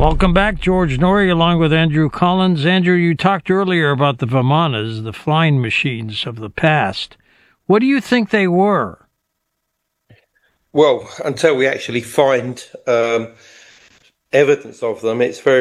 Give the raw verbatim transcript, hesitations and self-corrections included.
Welcome back, George Noory, along with Andrew Collins. Andrew, you talked earlier about the Vimanas, the flying machines of the past. What do you think they were? Well, until we actually find um, evidence of them, it's very